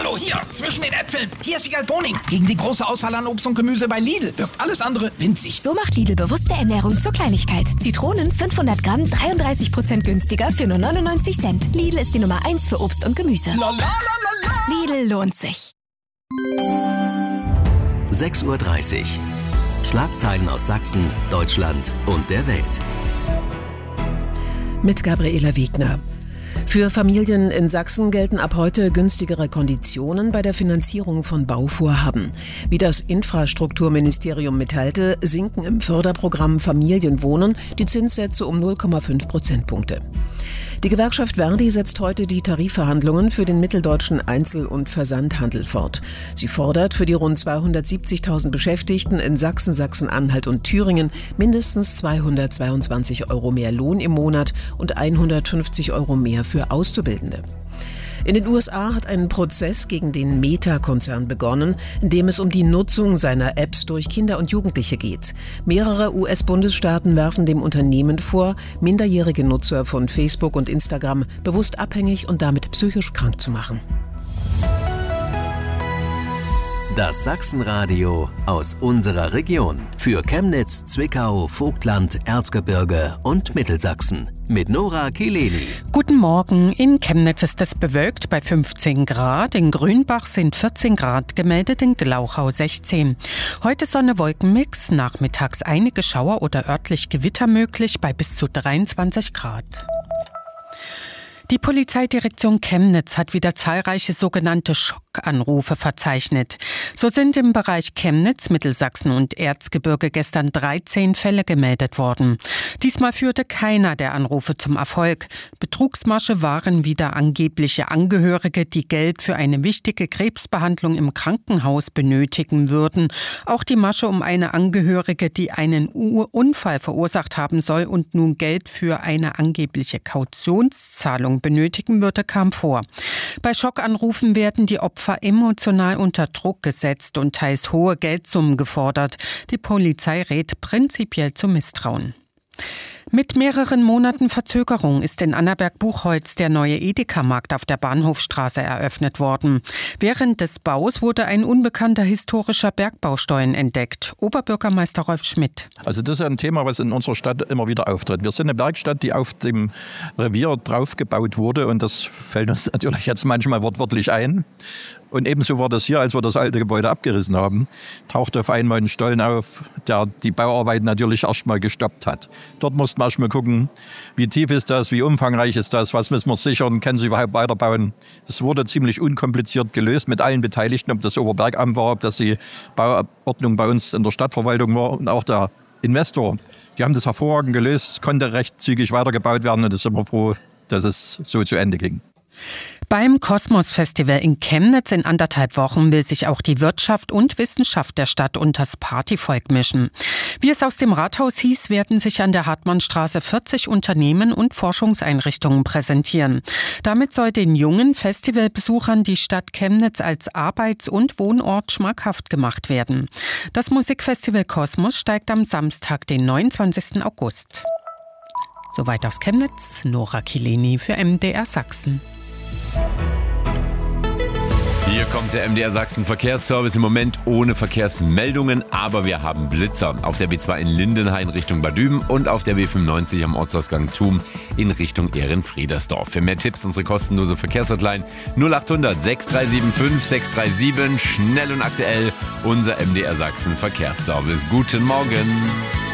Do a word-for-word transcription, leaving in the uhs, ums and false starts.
Hallo, hier, zwischen den Äpfeln. Hier ist Wiegald Boning. Gegen die große Auswahl an Obst und Gemüse bei Lidl wirkt alles andere winzig. So macht Lidl bewusste Ernährung zur Kleinigkeit. Zitronen fünfhundert Gramm, dreiunddreißig Prozent günstiger für nur neunundneunzig Cent. Lidl ist die Nummer eins für Obst und Gemüse. La, la, la, la, la. Lidl lohnt sich. sechs Uhr dreißig. Schlagzeilen aus Sachsen, Deutschland und der Welt. Mit Gabriela Wiegner. Für Familien in Sachsen gelten ab heute günstigere Konditionen bei der Finanzierung von Bauvorhaben. Wie das Infrastrukturministerium mitteilte, sinken im Förderprogramm Familienwohnen die Zinssätze um null Komma fünf Prozentpunkte. Die Gewerkschaft Verdi setzt heute die Tarifverhandlungen für den mitteldeutschen Einzel- und Versandhandel fort. Sie fordert für die rund zweihundertsiebzigtausend Beschäftigten in Sachsen, Sachsen-Anhalt und Thüringen mindestens zweihundertzweiundzwanzig Euro mehr Lohn im Monat und hundertfünfzig Euro mehr für Auszubildende. In den U S A hat ein Prozess gegen den Meta-Konzern begonnen, in dem es um die Nutzung seiner Apps durch Kinder und Jugendliche geht. Mehrere U S-Bundesstaaten werfen dem Unternehmen vor, minderjährige Nutzer von Facebook und Instagram bewusst abhängig und damit psychisch krank zu machen. Das Sachsenradio aus unserer Region. Für Chemnitz, Zwickau, Vogtland, Erzgebirge und Mittelsachsen. Mit Nora Kileni. Guten Morgen. In Chemnitz ist es bewölkt bei fünfzehn Grad. In Grünbach sind vierzehn Grad gemeldet, in Glauchau sechzehn. Heute Sonne-Wolkenmix. Nachmittags einige Schauer oder örtlich Gewitter möglich bei bis zu dreiundzwanzig Grad. Die Polizeidirektion Chemnitz hat wieder zahlreiche sogenannte Schockanrufe verzeichnet. So sind im Bereich Chemnitz, Mittelsachsen und Erzgebirge gestern dreizehn Fälle gemeldet worden. Diesmal führte keiner der Anrufe zum Erfolg. Betrugsmasche waren wieder angebliche Angehörige, die Geld für eine wichtige Krebsbehandlung im Krankenhaus benötigen würden. Auch die Masche um eine Angehörige, die einen Unfall verursacht haben soll und nun Geld für eine angebliche Kautionszahlung benötigen würde, kam vor. Bei Schockanrufen werden die Opfer emotional unter Druck gesetzt und teils hohe Geldsummen gefordert. Die Polizei rät prinzipiell zum Misstrauen. Mit mehreren Monaten Verzögerung ist in Annaberg-Buchholz der neue Edeka-Markt auf der Bahnhofstraße eröffnet worden. Während des Baus wurde ein unbekannter historischer Bergbaustollen entdeckt. Oberbürgermeister Rolf Schmidt. Also das ist ein Thema, was in unserer Stadt immer wieder auftritt. Wir sind eine Bergstadt, die auf dem Revier draufgebaut wurde und das fällt uns natürlich jetzt manchmal wortwörtlich ein. Und ebenso war das hier, als wir das alte Gebäude abgerissen haben, tauchte auf einmal ein Stollen auf, der die Bauarbeit natürlich erstmal gestoppt hat. Dort mussten wir erstmal gucken, wie tief ist das, wie umfangreich ist das, was müssen wir sichern, können sie überhaupt weiterbauen. Es wurde ziemlich unkompliziert gelöst mit allen Beteiligten, ob das Oberbergamt war, ob das die Bauordnung bei uns in der Stadtverwaltung war und auch der Investor. Die haben das hervorragend gelöst, konnte recht zügig weitergebaut werden und es sind wir froh, dass es so zu Ende ging. Beim Kosmos-Festival in Chemnitz in anderthalb Wochen will sich auch die Wirtschaft und Wissenschaft der Stadt unters Partyvolk mischen. Wie es aus dem Rathaus hieß, werden sich an der Hartmannstraße vierzig Unternehmen und Forschungseinrichtungen präsentieren. Damit soll den jungen Festivalbesuchern die Stadt Chemnitz als Arbeits- und Wohnort schmackhaft gemacht werden. Das Musikfestival Kosmos steigt am Samstag, den neunundzwanzigsten August. Soweit aus Chemnitz, Nora Kileni für M D R Sachsen. Hier kommt der M D R Sachsen Verkehrsservice, im Moment ohne Verkehrsmeldungen, aber wir haben Blitzer auf der B zwei in Lindenhain Richtung Bad Düben und auf der B fünfundneunzig am Ortsausgang Thum in Richtung Ehrenfriedersdorf. Für mehr Tipps unsere kostenlose Verkehrshotline null achthundert sechs drei sieben fünf sechs drei sieben, schnell und aktuell unser M D R Sachsen Verkehrsservice. Guten Morgen.